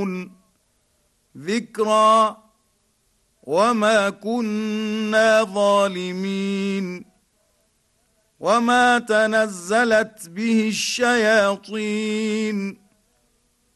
يتخذون ذكرا وما كنا ظالمين وما تنزلت به الشياطين